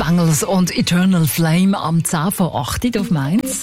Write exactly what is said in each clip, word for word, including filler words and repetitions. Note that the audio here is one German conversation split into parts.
Bangles und Eternal Flame am zehn vor acht auf Mainz.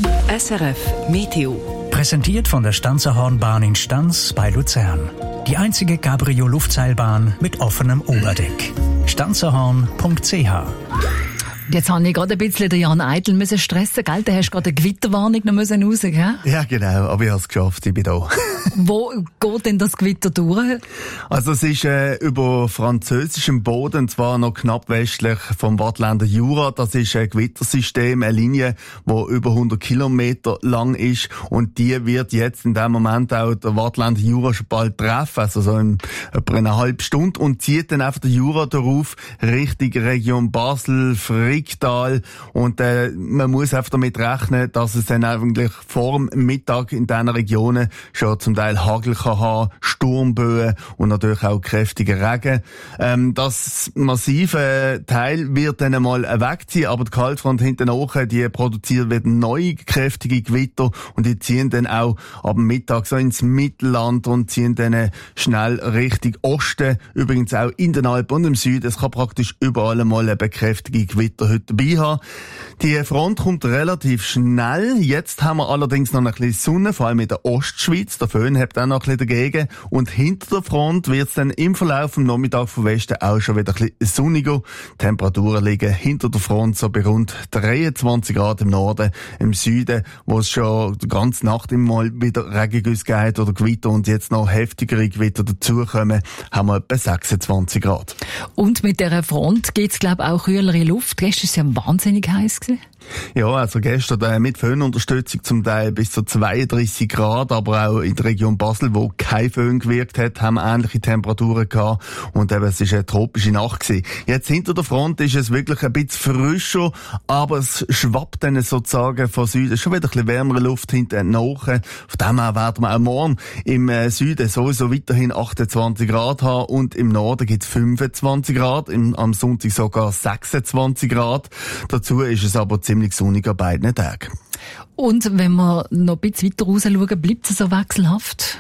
S R F Meteo. Präsentiert von der Stanzerhornbahn in Stanz bei Luzern. Die einzige Cabrio-Luftseilbahn mit offenem Oberdeck. stanzerhorn punkt c h. Jetzt habe ich gerade ein bisschen den Jan Eitel müssen stressen, gell? Da hast du gerade eine Gewitterwarnung noch müssen raus, gell? Ja, genau, aber ich habe es geschafft, ich bin da. Wo geht denn das Gewitter durch? Also es ist äh, über französischem Boden, zwar noch knapp westlich vom Waadtländer Jura. Das ist ein Gewittersystem, eine Linie, die über hundert Kilometer lang ist, und die wird jetzt in dem Moment auch der Waadtländer Jura schon bald treffen, also so in etwa einer halben Stunde, und zieht dann einfach den Jura darauf Richtung Region Basel, Fricktal, und äh, man muss einfach damit rechnen, dass es dann eigentlich vor dem Mittag in diesen Regionen schon zum Teil Hagel kann haben, Sturmböen und natürlich auch kräftiger Regen. Ähm, das massive Teil wird dann einmal wegziehen, aber die Kaltfront hinten nachher, die produziert wieder neue kräftige Gewitter, und die ziehen dann auch ab Mittag so ins Mittelland und ziehen dann schnell Richtung Osten, übrigens auch in den Alpen und im Süden. Es kann praktisch überall einmal eine kräftige Gewitter heute dabei haben. Die Front kommt relativ schnell. Jetzt haben wir allerdings noch ein bisschen Sonne, vor allem in der Ostschweiz. Der Föhn hat auch noch ein bisschen dagegen. Und hinter der Front wird es dann im Verlauf vom Nachmittag vom Westen auch schon wieder ein bisschen sonniger. Die Temperaturen liegen hinter der Front so bei rund dreiundzwanzig Grad im Norden, im Süden, wo es schon die ganze Nacht immer mal wieder Regengüsse geht oder Gewitter und jetzt noch heftigere Gewitter dazukommen, haben wir etwa sechsundzwanzig Grad. Und mit dieser Front gibt es, glaube ich, auch kühlere Luft. Gestern war es ja wahnsinnig heiß gewesen. Ja, also gestern äh, mit Föhnunterstützung zum Teil bis zu zweiunddreissig Grad, aber auch in der Region Basel, wo kein Föhn gewirkt hat, haben wir ähnliche Temperaturen gehabt, und eben, es ist eine tropische Nacht gewesen. Jetzt hinter der Front ist es wirklich ein bisschen frischer, aber es schwappt dann sozusagen von Süden schon wieder ein bisschen wärmere Luft hinten nach. Von dem her werden wir auch morgen im äh, Süden sowieso weiterhin achtundzwanzig Grad haben, und im Norden gibt es fünfundzwanzig Grad, im, am Sonntag sogar sechsundzwanzig Grad. Dazu ist es aber ziemlich sonnig an beiden Tagen. Und wenn wir noch ein bisschen weiter raus schauen, bleibt es so wechselhaft?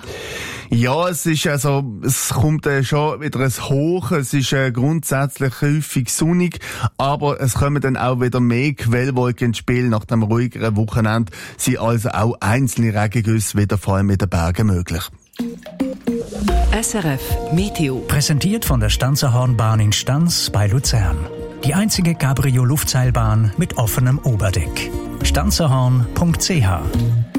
Ja, es ist also, es kommt äh, schon wieder ein Hoch, es ist äh, grundsätzlich häufig sonnig, aber es kommen dann auch wieder mehr Quellwolken ins Spiel. Nach dem ruhigeren Wochenende sind also auch einzelne Regengüsse wieder vor allem in den Bergen möglich. S R F Meteo. Präsentiert von der Stanzerhornbahn in Stanz bei Luzern. Die einzige Cabrio-Luftseilbahn mit offenem Oberdeck. stanzerhorn punkt c h.